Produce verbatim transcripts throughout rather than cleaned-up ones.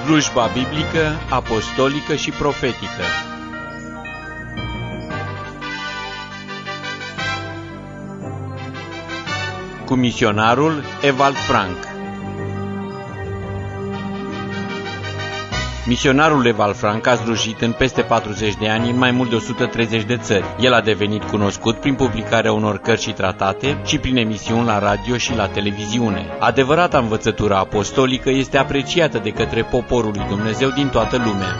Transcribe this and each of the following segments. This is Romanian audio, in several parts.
Slujba biblică, apostolică și profetică. Cu misionarul Ewald Frank. Misionarul Ewald Frank a slujit în peste patruzeci de ani în mai mult de o sută treizeci de țări. El a devenit cunoscut prin publicarea unor cărți și tratate și prin emisiuni la radio și la televiziune. Adevărata învățătură apostolică este apreciată de către poporul lui Dumnezeu din toată lumea.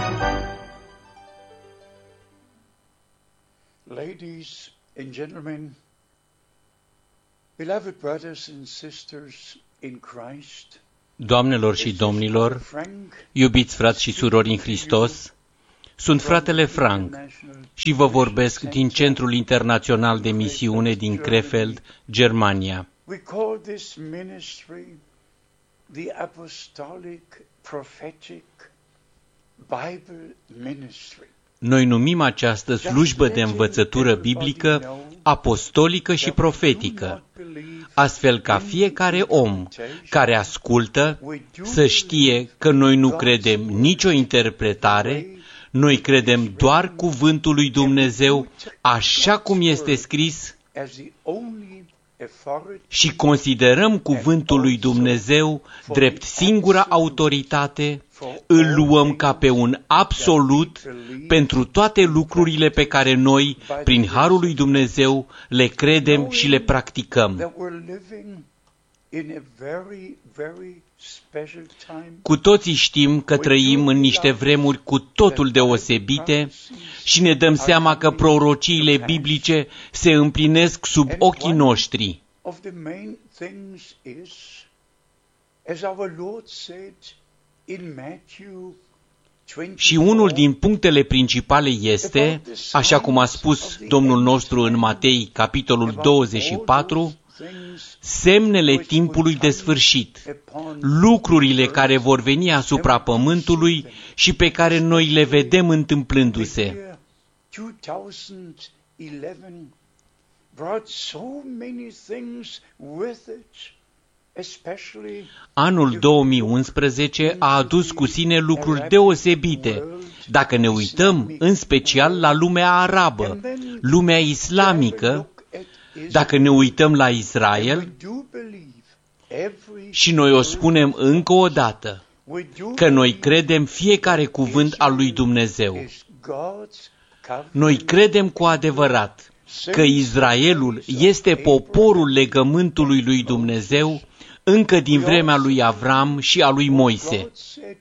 Ladies and gentlemen, beloved brothers and sisters in Christ, Doamnelor și domnilor, iubiți frați și surori în Hristos, sunt fratele Frank și vă vorbesc din Centrul Internațional de Misiune din Krefeld, Germania. we call this ministry the Apostolic Prophetic Bible Ministry. Noi numim această slujbă de învățătură biblică apostolică și profetică, astfel ca fiecare om care ascultă să știe că noi nu credem nicio interpretare, noi credem doar cuvântul lui Dumnezeu așa cum este scris și considerăm cuvântul lui Dumnezeu drept singura autoritate, îl luăm ca pe un absolut pentru toate lucrurile pe care noi, prin harul lui Dumnezeu, le credem și le practicăm. Cu toții știm că trăim în niște vremuri cu totul deosebite și ne dăm seama că prorociile biblice se împlinesc sub ochii noștri. Și unul din punctele principale este, așa cum a spus Domnul nostru în Matei, capitolul douăzeci și patru, semnele timpului de sfârșit, lucrurile care vor veni asupra pământului și pe care noi le vedem întâmplându-se. Anul două mii unsprezece a adus cu sine lucruri deosebite, dacă ne uităm în special la lumea arabă, lumea islamică, dacă ne uităm la Israel, și noi o spunem încă o dată, că noi credem fiecare cuvânt al lui Dumnezeu. Noi credem cu adevărat că Israelul este poporul legământului lui Dumnezeu încă din vremea lui Avram și a lui Moise.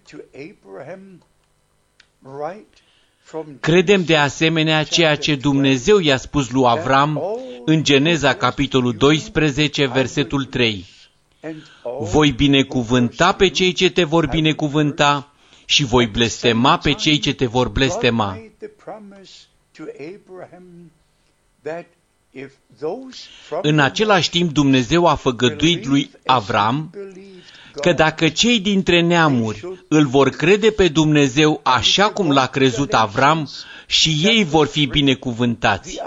Credem de asemenea ceea ce Dumnezeu i-a spus lui Avram în Geneza, capitolul doisprezece, versetul trei. Voi binecuvânta pe cei ce te vor binecuvânta și voi blestema pe cei ce te vor blestema. În același timp, Dumnezeu a făgăduit lui Avram că dacă cei dintre neamuri îl vor crede pe Dumnezeu așa cum l-a crezut Avram, și ei vor fi binecuvântați.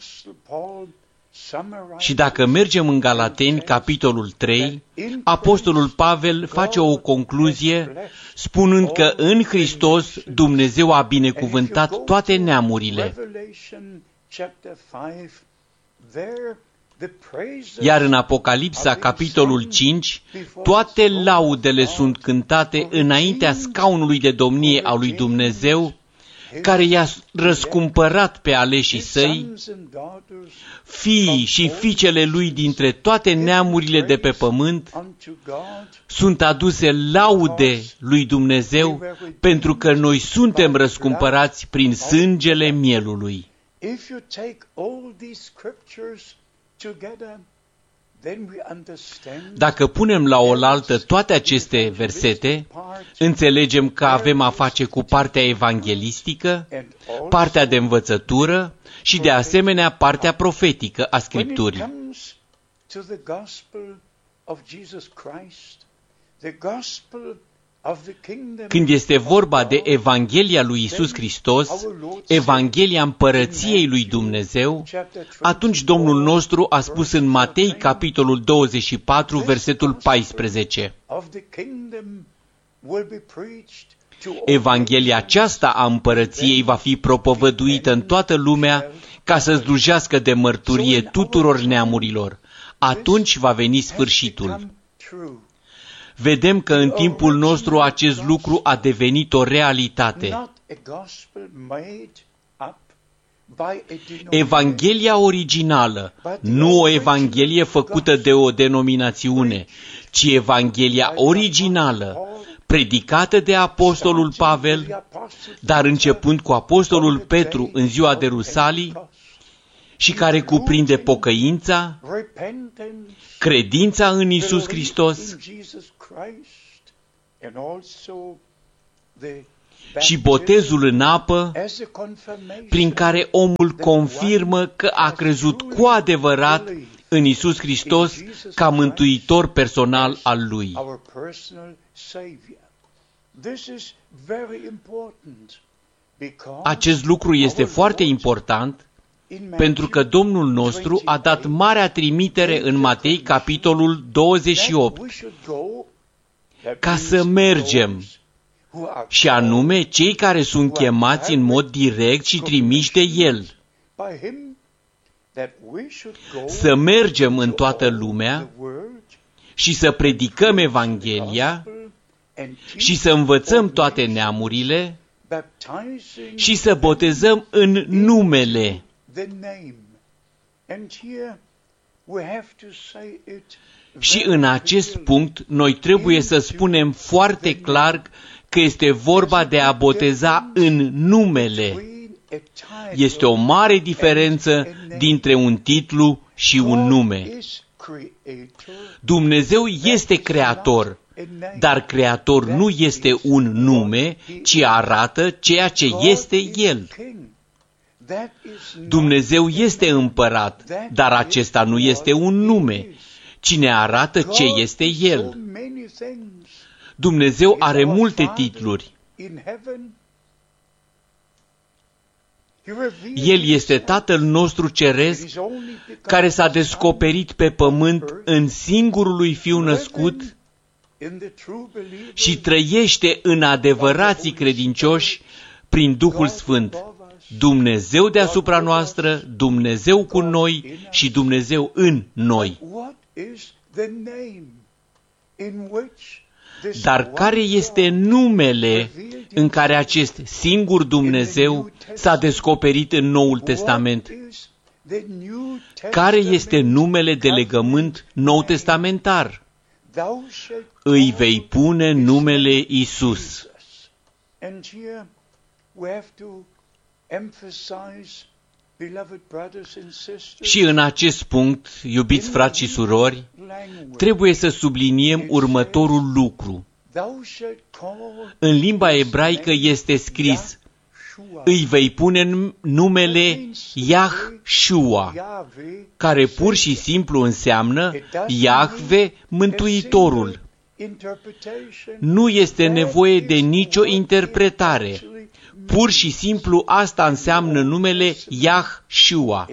Și dacă mergem în Galateni, capitolul trei, apostolul Pavel face o concluzie spunând că în Hristos Dumnezeu a binecuvântat toate neamurile. Iar în Apocalipsa, capitolul cinci, toate laudele sunt cântate înaintea scaunului de domnie a lui Dumnezeu, care i-a răscumpărat pe aleșii săi, fiii și fiicele lui dintre toate neamurile de pe pământ, sunt aduse laude lui Dumnezeu, pentru că noi suntem răscumpărați prin sângele mielului. Dacă punem la oaltă toate aceste versete, înțelegem că avem a face cu partea evanghelistică, partea de învățătură și de asemenea partea profetică a Scripturii. Când este vorba de Evanghelia lui Iisus Hristos, Evanghelia împărăției lui Dumnezeu, atunci Domnul nostru a spus în Matei, capitolul douăzeci și patru, versetul paisprezece. Evanghelia aceasta a împărăției va fi propovăduită în toată lumea ca să slujească de mărturie tuturor neamurilor. Atunci va veni sfârșitul. Vedem că în timpul nostru acest lucru a devenit o realitate. Evanghelia originală, nu o evanghelie făcută de o denominațiune, ci Evanghelia originală, predicată de apostolul Pavel, dar începând cu apostolul Petru în ziua de Rusalii, și care cuprinde pocăința, credința în Iisus Hristos și botezul în apă, prin care omul confirmă că a crezut cu adevărat în Iisus Hristos ca mântuitor personal al lui. Acest lucru este foarte important pentru că Domnul nostru a dat marea trimitere în Matei, capitolul douăzeci și opt, ca să mergem, și anume cei care sunt chemați în mod direct și trimiși de El. Să mergem în toată lumea și să predicăm Evanghelia și să învățăm toate neamurile și să botezăm în numele. Și în acest punct noi trebuie să spunem foarte clar că este vorba de a boteza în numele. Este o mare diferență dintre un titlu și un nume. Dumnezeu este creator, dar creator nu este un nume, ci arată ceea ce este El. Dumnezeu este împărat, dar acesta nu este un nume, ci ne arată ce este El. Dumnezeu are multe titluri. El este Tatăl nostru ceresc, care s-a descoperit pe pământ în singurul lui Fiu născut și trăiește în adevărații credincioși prin Duhul Sfânt. Dumnezeu deasupra noastră, Dumnezeu cu noi și Dumnezeu în noi. Dar care este numele în care acest singur Dumnezeu s-a descoperit în Noul Testament? Care este numele de legământ nou-testamentar? Îi vei pune numele Iisus. Și în acest punct, iubiți frați și surori, trebuie să subliniem următorul lucru. În limba ebraică este scris: îi vei pune numele Yahshua, care pur și simplu înseamnă Iahve, Mântuitorul. Nu este nevoie de nicio interpretare. Pur și simplu asta înseamnă numele Yahshua.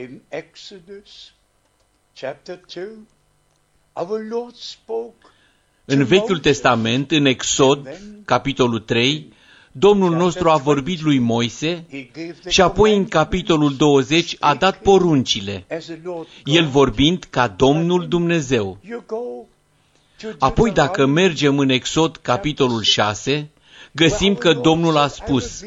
În Vechiul Testament, în Exod, capitolul trei, Domnul nostru a vorbit lui Moise și apoi în capitolul douăzeci a dat poruncile, el vorbind ca Domnul Dumnezeu. Apoi dacă mergem în Exod, capitolul șase, găsim că Domnul a spus: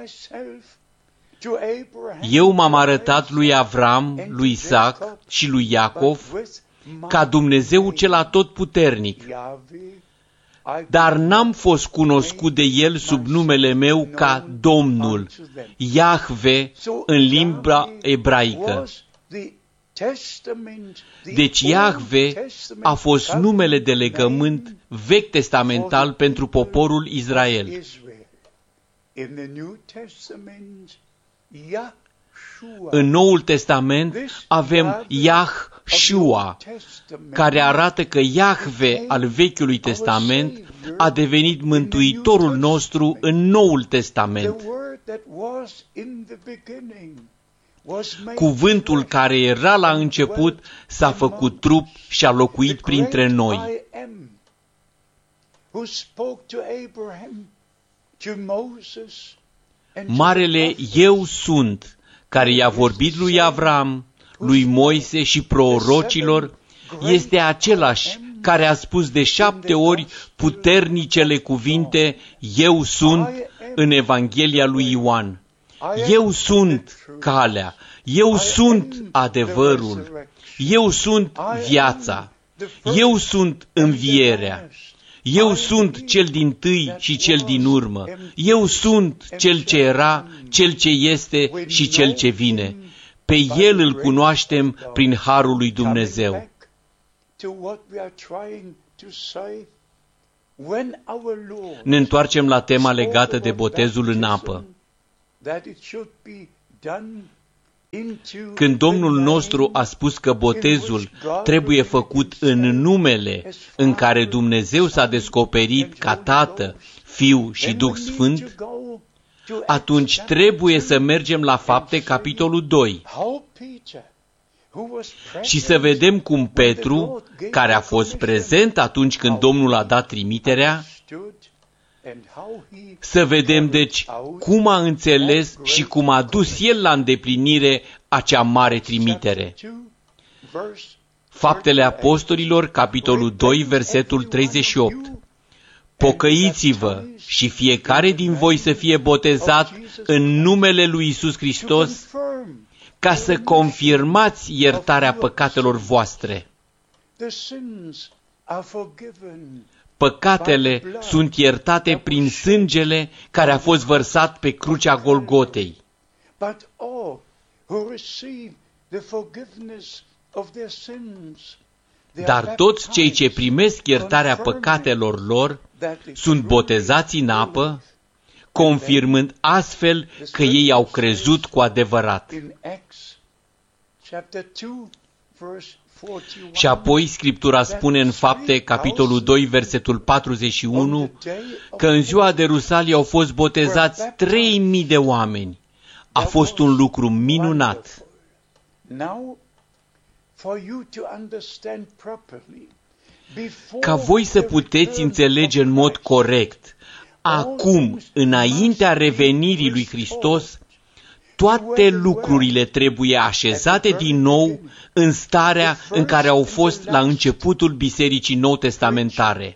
eu m-am arătat lui Avram, lui Isaac și lui Iacov ca Dumnezeu cel atotputernic, dar n-am fost cunoscut de el sub numele meu ca Domnul, Iahve în limba ebraică. Deci Iahve a fost numele de legământ vechi testamental pentru poporul Israel. În Noul Testament avem Yahshua, care arată că Iahve al Vechiului Testament a devenit Mântuitorul nostru în Noul Testament. Cuvântul care era la început s-a făcut trup și a locuit printre noi. who spoke to Abraham, to Moses, and to Marele the prophets, Eu Sunt, care i-a vorbit lui Avram, lui Moise și prorocilor, este același care a spus de șapte ori puternicele cuvinte Eu sunt în Evanghelia lui Ioan. Eu sunt calea, eu sunt adevărul, eu sunt viața, eu sunt învierea, eu sunt cel dintâi și cel din urmă, eu sunt cel ce era, cel ce este și cel ce vine. Pe El îl cunoaștem prin harul lui Dumnezeu. Ne întoarcem la tema legată de botezul în apă. Când Domnul nostru a spus că botezul trebuie făcut în numele în care Dumnezeu s-a descoperit ca Tată, Fiu și Duh Sfânt, atunci trebuie să mergem la Fapte, capitolul doi, și să vedem cum Petru, care a fost prezent atunci când Domnul a dat trimiterea, să vedem deci cum a înțeles și cum a dus el la îndeplinire acea mare trimitere. Faptele Apostolilor, capitolul doi, versetul treizeci și opt. Pocăiți-vă și fiecare din voi să fie botezat în numele lui Iisus Hristos, ca să confirmați iertarea păcatelor voastre. Păcatele sunt iertate prin sângele care a fost vărsat pe crucea Golgotei. Dar toți cei ce primesc iertarea păcatelor lor sunt botezați în apă, confirmând astfel că ei au crezut cu adevărat. Și apoi Scriptura spune în Fapte, capitolul doi, versetul patruzeci și unu, că în ziua de Rusalii au fost botezați trei mii de oameni. A fost un lucru minunat. Ca voi să puteți înțelege în mod corect, acum, înaintea revenirii lui Hristos, toate lucrurile trebuie așezate din nou în starea în care au fost la începutul Bisericii Nou-Testamentare.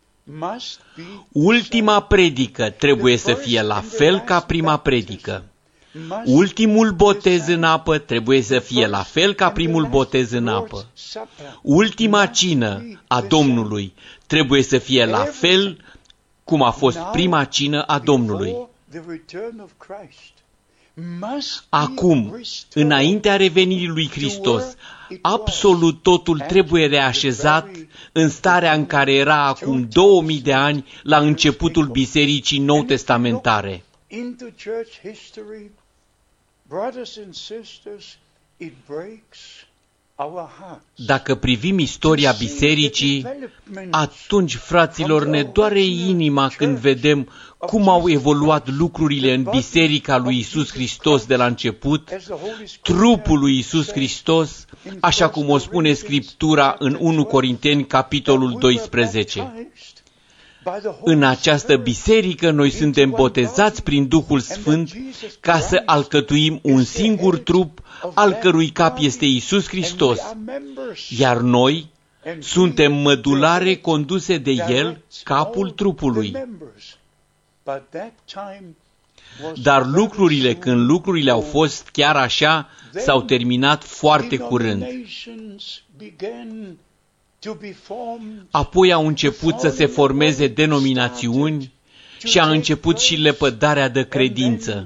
Ultima predică trebuie să fie la fel ca prima predică. Ultimul botez în apă trebuie să fie la fel ca primul botez în apă. Ultima cină a Domnului trebuie să fie la fel cum a fost prima cină a Domnului. Acum, înaintea revenirii lui Hristos, absolut totul trebuie reașezat în starea în care era acum două mii de ani la începutul Bisericii Nou-Testamentare. Dacă privim istoria bisericii, atunci, fraților, ne doare inima când vedem cum au evoluat lucrurile în Biserica lui Iisus Hristos de la început, trupul lui Iisus Hristos, așa cum o spune Scriptura în unu Corinteni, capitolul doisprezece. În această biserică noi suntem botezați prin Duhul Sfânt ca să alcătuim un singur trup, al cărui cap este Iisus Hristos, iar noi suntem mădulare conduse de El, capul trupului. Dar lucrurile, când lucrurile au fost chiar așa, s-au terminat foarte curând. Apoi au început să se formeze denominațiuni și a început și lepădarea de credință.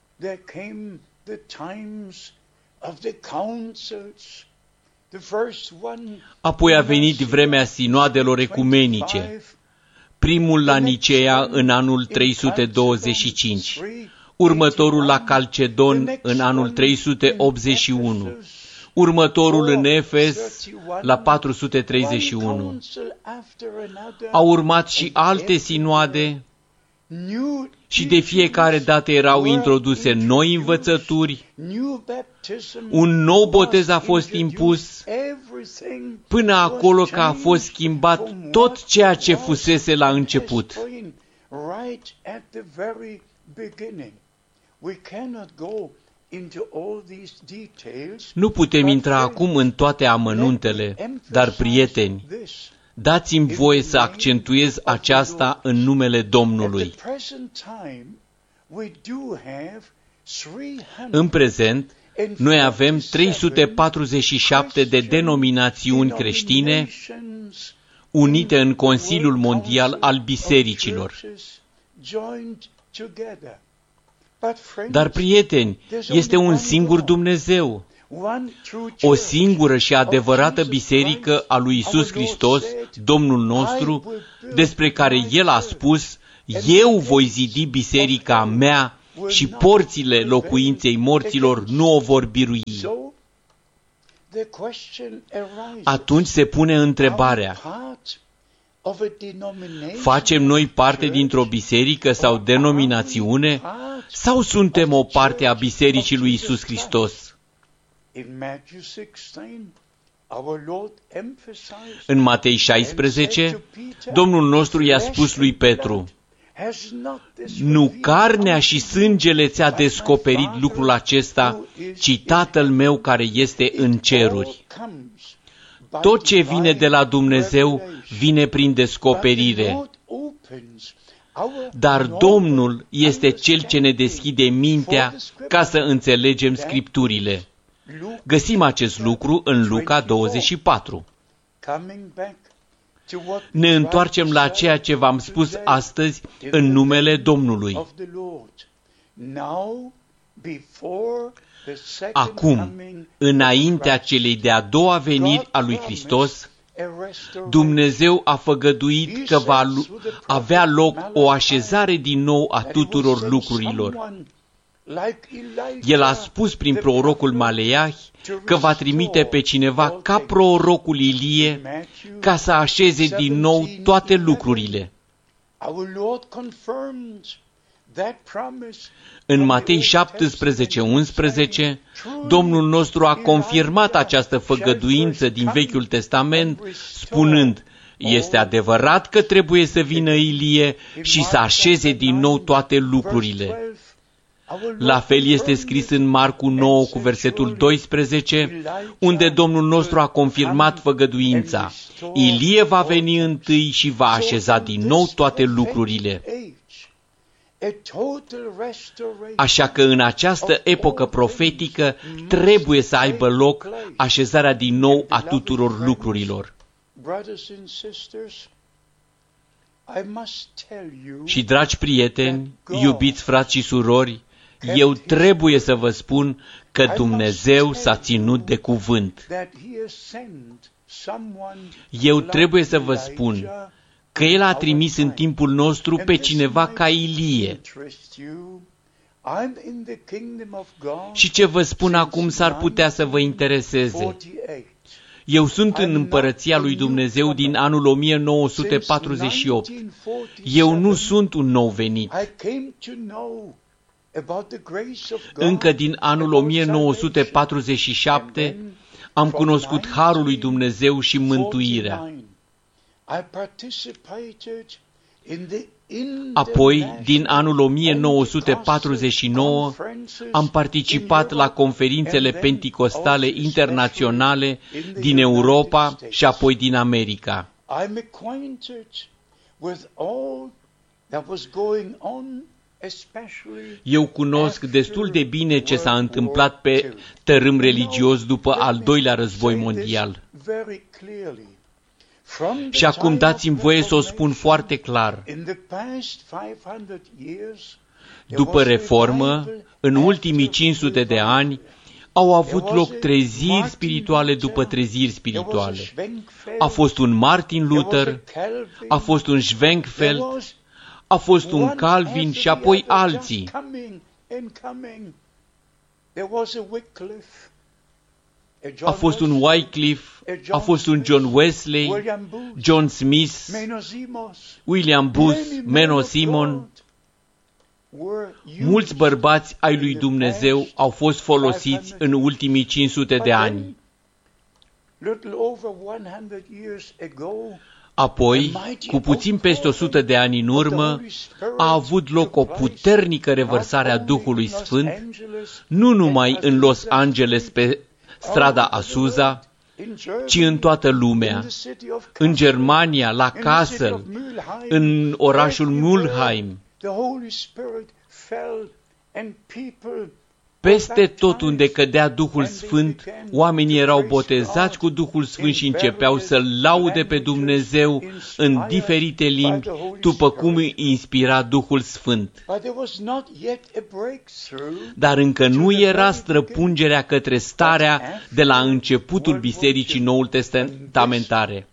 Apoi a venit vremea sinoadelor ecumenice, primul la Nicea în anul trei sute douăzeci și cinci, următorul la Calcedon în anul trei sute optzeci și unu, următorul în Efes la patru sute treizeci și unu. Au urmat și alte sinoade new și de fiecare dată erau introduse noi învățături, new baptism un nou botez a was fost impus, everything până was acolo că a fost changed schimbat from tot what ceea it ce was fusese la in început. Test point, right at the very beginning. We cannot go into all these details. Nu putem but intra friends, acum în toate amănuntele, let me dar emphasize prieteni, this. dați-mi voie să accentuez aceasta în numele At Domnului. the present time, we do have În prezent, noi avem trei sute patruzeci și șapte de denominațiuni creștine unite în Consiliul Mondial al Bisericilor. Dar, prieteni, este un singur Dumnezeu, o singură și adevărată biserică a lui Iisus Hristos, Domnul nostru, despre care El a spus: eu voi zidi biserica mea și porțile locuinței morților nu o vor birui. Atunci se pune întrebarea: facem noi parte dintr-o biserică sau denominațiune, sau suntem o parte a Bisericii lui Iisus Hristos? În Matei șaisprezece, Domnul nostru i-a spus lui Petru: nu carnea și sângele ți-a descoperit lucrul acesta, ci Tatăl meu care este în ceruri. Tot ce vine de la Dumnezeu vine prin descoperire. Dar Domnul este Cel ce ne deschide mintea ca să înțelegem Scripturile. Găsim acest lucru în Luca douăzeci și patru. Ne întoarcem la ceea ce v-am spus astăzi în numele Domnului. Acum, înaintea celei de-a doua veniri a lui Hristos, Dumnezeu a făgăduit că va avea loc o așezare din nou a tuturor lucrurilor. El a spus prin prorocul Maleahi că va trimite pe cineva ca prorocul Ilie ca să așeze din nou toate lucrurile. În Matei șaptesprezece unsprezece, Domnul nostru a confirmat această făgăduință din Vechiul Testament, spunând: este adevărat că trebuie să vină Ilie și să așeze din nou toate lucrurile. La fel este scris în Marcu nouă cu versetul doisprezece, unde Domnul nostru a confirmat făgăduința: Ilie va veni întâi și va așeza din nou toate lucrurile. Așa că în această epocă profetică trebuie să aibă loc așezarea din nou a tuturor lucrurilor. Și, dragi prieteni, iubiți frați și surori, eu trebuie să vă spun că Dumnezeu s-a ținut de cuvânt. Eu trebuie să vă spun că El a trimis în timpul nostru pe cineva ca Ilie. Și ce vă spun acum s-ar putea să vă intereseze. Eu sunt în împărăția lui Dumnezeu din anul o mie nouă sute patruzeci și opt. Eu nu sunt un nou venit. Încă din anul o mie nouă sute patruzeci și șapte am cunoscut harul lui Dumnezeu și mântuirea. Apoi, din anul o mie nouă sute patruzeci și nouă, am participat la conferințele penticostale internaționale din Europa și apoi din America. Eu cunosc destul de bine ce s-a întâmplat pe tărâm religios după al doilea război mondial. Și acum dați-mi voie să o spun foarte clar. După reformă, în ultimii cinci sute de ani, au avut loc treziri spirituale după treziri spirituale. A fost un Martin Luther, a fost un Schwenkfeld, a fost un Calvin și apoi alții. A fost un Wycliffe, a fost un John Wesley, John Smith, William Booth, Menno Simon Mulți bărbați ai lui Dumnezeu au fost folosiți în ultimii cinci sute de ani. Apoi, cu puțin peste o sută de ani în urmă, a avut loc o puternică revărsare a Duhului Sfânt, nu numai în Los Angeles pe strada Azusa, ci în toată lumea, în Germania, la Kassel, în orașul Mülheim. Peste tot unde cădea Duhul Sfânt, oamenii erau botezați cu Duhul Sfânt și începeau să-L laude pe Dumnezeu în diferite limbi, după cum îi inspira Duhul Sfânt. Dar încă nu era străpungerea către starea de la începutul Bisericii Noul Testamentare.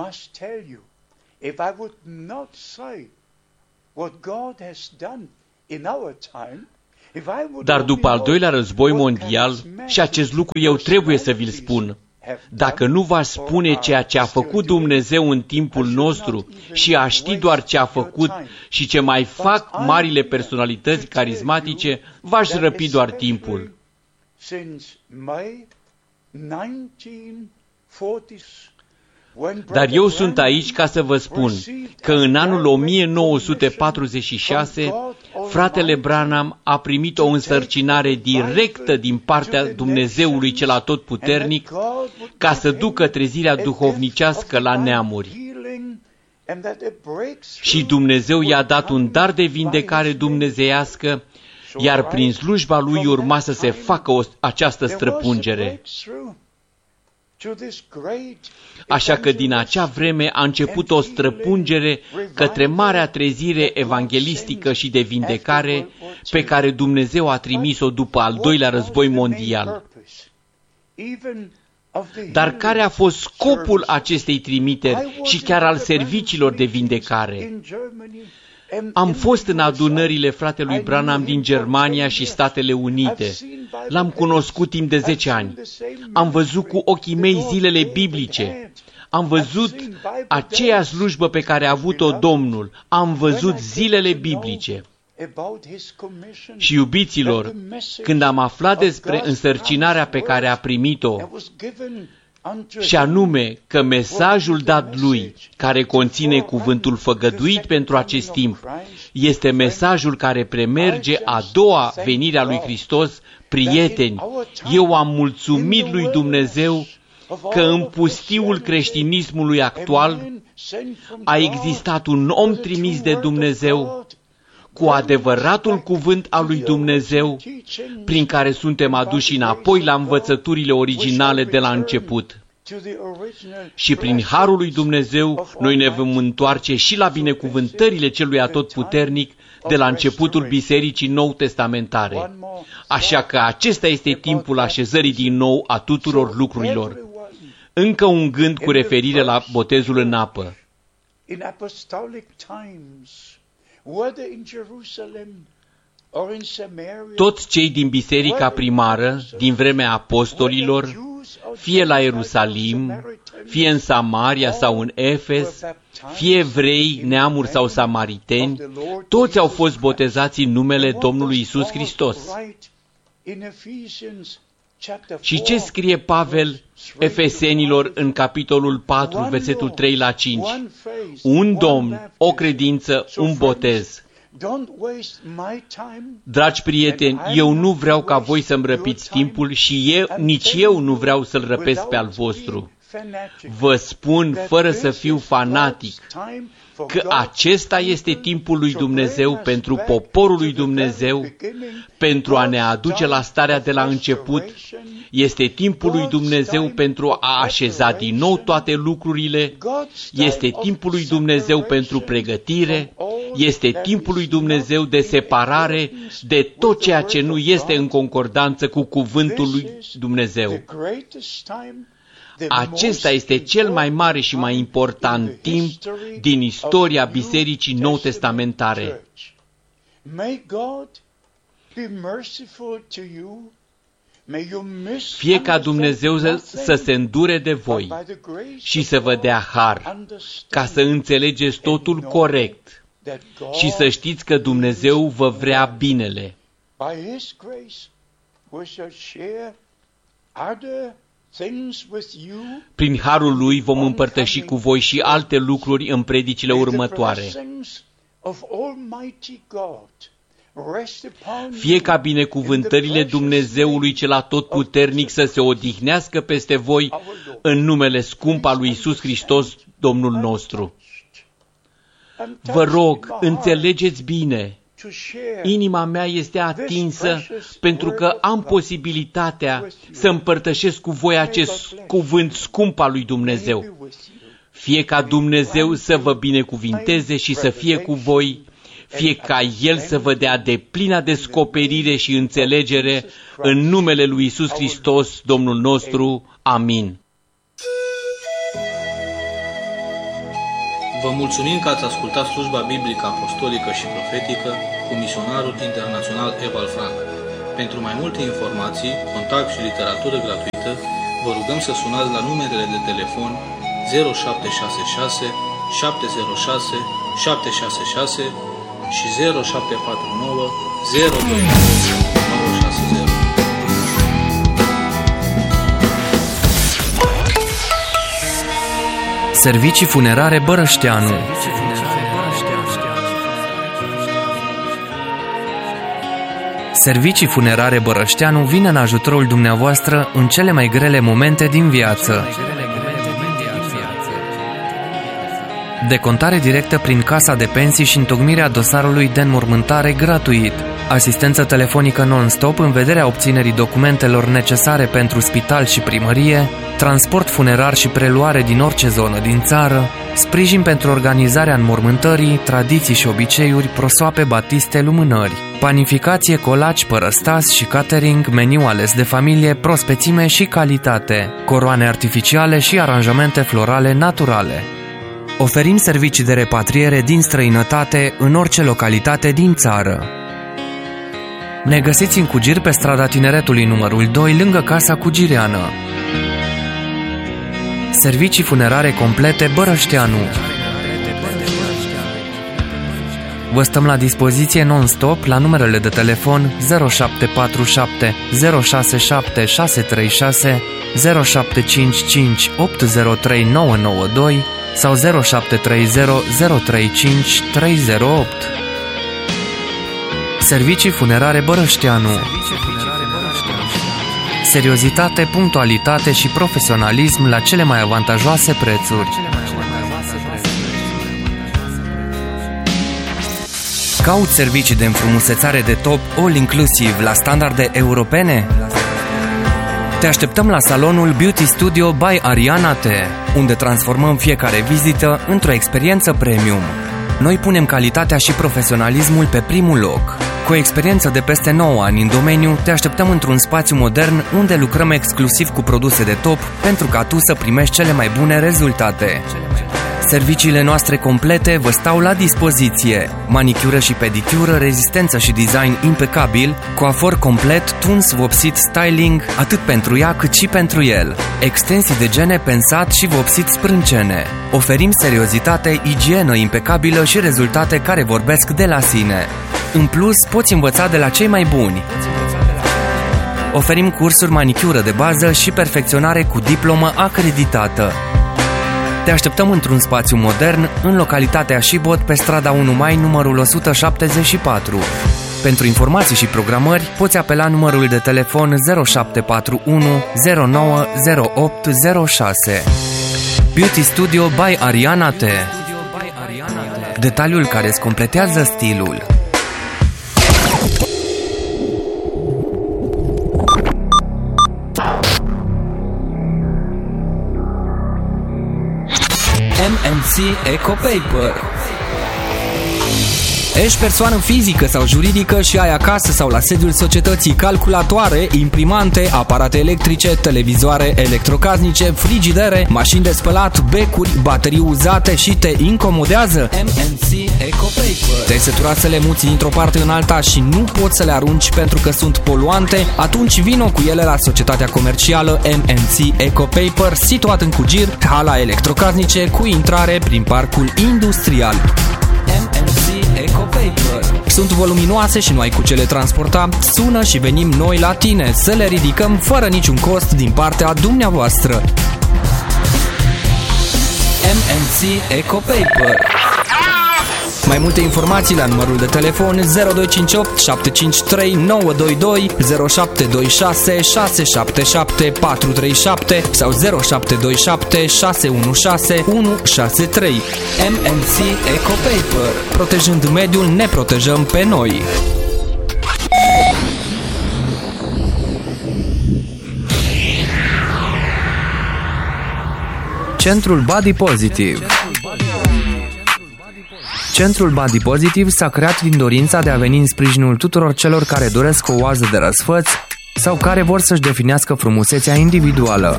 Dar după al doilea război mondial, și acest lucru eu trebuie să vi-l spun, dacă nu v-aș spune ceea ce a făcut Dumnezeu în timpul nostru și a ști doar ce a făcut și ce mai fac marile personalități carismatice, v-aș răpi doar timpul. Dar eu sunt aici ca să vă spun că în anul o mie nouă sute patruzeci și șase, fratele Branham a primit o însărcinare directă din partea Dumnezeului cel Atotputernic ca să ducă trezirea duhovnicească la neamuri. Și Dumnezeu i-a dat un dar de vindecare dumnezeiască, iar prin slujba lui urma să se facă o, această străpungere. Așa că din acea vreme a început o străpungere către marea trezire evanghelistică și de vindecare pe care Dumnezeu a trimis-o după al doilea război mondial. Dar care a fost scopul acestei trimiteri și chiar al serviciilor de vindecare? Am fost în adunările fratelui Branham din Germania și Statele Unite. L-am cunoscut timp de zece ani. Am văzut cu ochii mei zilele biblice. Am văzut aceea slujbă pe care a avut-o Domnul. Am văzut zilele biblice. Și iubiților, când am aflat despre însărcinarea pe care a primit-o, și anume că mesajul dat lui, care conține cuvântul făgăduit pentru acest timp, este mesajul care premerge a doua venire a lui Hristos, prieteni, eu am mulțumit lui Dumnezeu că în pustiul creștinismului actual a existat un om trimis de Dumnezeu cu adevăratul cuvânt al lui Dumnezeu, prin care suntem aduși înapoi la învățăturile originale de la început. Și prin harul lui Dumnezeu, noi ne vom întoarce și la binecuvântările celui atotputernic de la începutul Bisericii Nou Testamentare. Așa că acesta este timpul așezării din nou a tuturor lucrurilor. Încă un gând cu referire la botezul în apă. Toți cei din biserica primară, din vremea apostolilor, fie la Ierusalim, fie în Samaria sau în Efes, fie evrei, neamuri sau samariteni, toți au fost botezați în numele Domnului Iisus Hristos. Și ce scrie Pavel Efesenilor în capitolul patru, versetul trei la cinci? Un Domn, o credință, un botez. Dragi prieteni, eu nu vreau ca voi să-mi răpiți timpul și eu, nici eu nu vreau să-l răpesc pe al vostru. Vă spun, fără să fiu fanatic, că acesta este timpul lui Dumnezeu pentru poporul lui Dumnezeu, pentru a ne aduce la starea de la început. Este timpul lui Dumnezeu pentru a așeza din nou toate lucrurile. Este timpul lui Dumnezeu pentru pregătire. Este timpul lui Dumnezeu de separare de tot ceea ce nu este în concordanță cu cuvântul lui Dumnezeu. Acesta este cel mai mare și mai important timp din istoria Bisericii Nou Testamentare. Fie ca Dumnezeu să se îndure de voi și să vă dea har, ca să înțelegeți totul corect. și să știți că Dumnezeu vă vrea binele. Prin harul Lui vom împărtăși cu voi și alte lucruri în predicile următoare. Fie ca binecuvântările Dumnezeului cel atotputernic să se odihnească peste voi în numele scump al lui Iisus Hristos, Domnul nostru. Vă rog, înțelegeți bine, inima mea este atinsă pentru că am posibilitatea să împărtășesc cu voi acest cuvânt scump al lui Dumnezeu. Fie ca Dumnezeu să vă binecuvinteze și să fie cu voi, fie ca El să vă dea deplina descoperire și înțelegere în numele lui Iisus Hristos, Domnul nostru. Amin. Vă mulțumim că ați ascultat slujba biblică apostolică și profetică cu misionarul internațional Ewald Frank. Pentru mai multe informații, contact și literatură gratuită, vă rugăm să sunați la numerele de telefon zero șapte șase șase șapte zero șase șapte șase șase și zero șapte patru nouă zero doi nouă șase zero. Servicii funerare Bărășteanu. Servicii funerare Bărășteanu vine în ajutorul dumneavoastră în cele mai grele momente din viață. Decontare directă prin casa de pensii și întocmirea dosarului de înmormântare gratuit. Asistență telefonică non-stop în vederea obținerii documentelor necesare pentru spital și primărie, transport funerar și preluare din orice zonă din țară, sprijin pentru organizarea înmormântării, tradiții și obiceiuri, prosoape, batiste, lumânări, panificație, colaci, părăstas și catering, meniu ales de familie, prospețime și calitate, coroane artificiale și aranjamente florale naturale. Oferim servicii de repatriere din străinătate în orice localitate din țară. Ne găsiți în Cugir pe strada Tineretului numărul doi, lângă Casa Cugireană. Servicii funerare complete Bărășteanu. Vă stăm la dispoziție non-stop la numerele de telefon zero șapte patru șapte zero șase șapte șase trei șase, zero șapte cinci cinci opt zero trei nouă nouă doi sau zero șapte trei zero zero trei cinci trei zero opt. Servicii funerare Bărășteanu. Seriozitate, punctualitate și profesionalism la cele mai avantajoase prețuri. Cauți servicii de înfrumusețare de top all-inclusiv la standarde europene? Te așteptăm la salonul Beauty Studio by Ariana T, unde transformăm fiecare vizită într-o experiență premium. Noi punem calitatea și profesionalismul pe primul loc. Cu o experiență de peste nouă ani în domeniu, te așteptăm într-un spațiu modern unde lucrăm exclusiv cu produse de top pentru ca tu să primești cele mai bune rezultate. Serviciile noastre complete vă stau la dispoziție. Manicură și pedicură, rezistență și design impecabil, coafor complet, tuns, vopsit, styling, atât pentru ea cât și pentru el. Extensii de gene pensat și vopsit sprâncene. Oferim seriozitate, igienă impecabilă și rezultate care vorbesc de la sine. În plus, poți învăța de la cei mai buni. Oferim cursuri manicură de bază și perfecționare cu diplomă acreditată. Te așteptăm într-un spațiu modern, în localitatea Șibot, pe strada unu Mai, numărul o sută șaptezeci și patru. Pentru informații și programări, poți apela numărul de telefon zero șapte patru unu zero nouă zero opt zero șase. Beauty Studio by Ariana T. Detaliul care îți completează stilul. M and C EcoPaper. Ești persoană fizică sau juridică și ai acasă sau la sediul societății calculatoare, imprimante, aparate electrice, televizoare, electrocasnice, frigidere, mașini de spălat, becuri, baterii uzate și te incomodează? M and C EcoPaper. Te-ai săturat să le muți dintr-o parte în alta și nu poți să le arunci pentru că sunt poluante? Atunci vino cu ele la societatea comercială M and C EcoPaper, situat în Cugir, hala electrocasnice cu intrare prin parcul industrial. M and C EcoPaper. Sunt voluminoase și nu ai cu ce le transporta? Sună și venim noi la tine să le ridicăm fără niciun cost din partea dumneavoastră. M and C EcoPaper. Mai multe informații la numărul de telefon zero doi cinci opt șapte cinci trei nouă doi doi, zero șapte doi șase șase șapte șapte patru trei șapte sau zero șapte doi șapte șase unu șase unu șase trei. M and C EcoPaper. Protejând mediul, ne protejăm pe noi. Centrul Body Positive. Centrul Body Positive s-a creat din dorința de a veni în sprijinul tuturor celor care doresc o oază de răsfăț sau care vor să-și definească frumusețea individuală.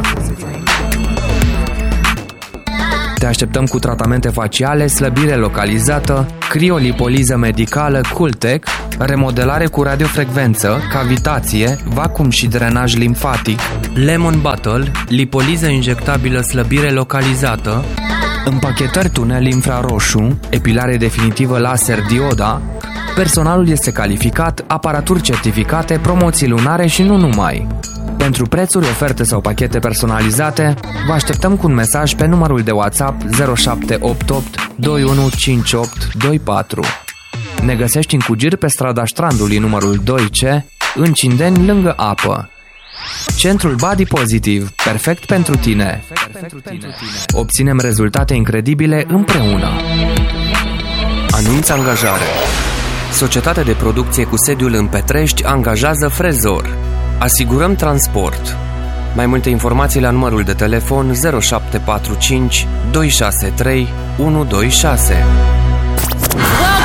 Te așteptăm cu tratamente faciale, slăbire localizată, criolipoliză medicală Cooltech, remodelare cu radiofrecvență, cavitație, vacuum și drenaj limfatic, Lemon Bottle, lipoliză injectabilă slăbire localizată, împachetări tunel infraroșu, epilare definitivă laser dioda. Personalul este calificat, aparaturi certificate, promoții lunare și nu numai. Pentru prețuri, oferte sau pachete personalizate, vă așteptăm cu un mesaj pe numărul de WhatsApp zero șapte opt opt doi unu cinci opt doi patru. Ne găsești în Cugir pe strada Strandului numărul doi C, în Cindeni, lângă apă. Centrul Body Positive, perfect pentru tine. Obținem rezultate incredibile împreună. Anunț angajare. Societatea de producție cu sediul în Petrești angajează frezor. Asigurăm transport. Mai multe informații la numărul de telefon zero șapte patru cinci doi șase trei unu doi șase.